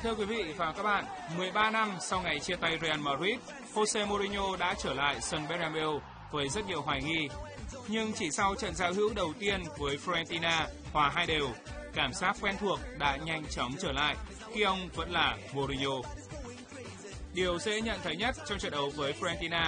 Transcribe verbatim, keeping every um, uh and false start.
Thưa quý vị và các bạn, mười ba năm sau ngày chia tay Real Madrid, Jose Mourinho đã trở lại sân Bernabeu với rất nhiều hoài nghi. Nhưng chỉ sau trận giao hữu đầu tiên với Fiorentina hòa hai đều, cảm giác quen thuộc đã nhanh chóng trở lại khi ông vẫn là Mourinho. Điều dễ nhận thấy nhất trong trận đấu với Fiorentina